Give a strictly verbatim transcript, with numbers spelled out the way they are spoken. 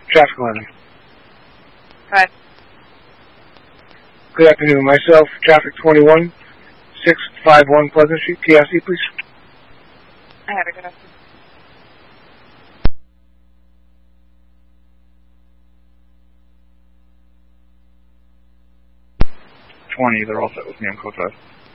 Traffic landing. Hi. Good afternoon. Myself, Traffic twenty-one, six five one Pleasant Street. P R C, please. I have a good afternoon. twenty, they're all set with me on code five.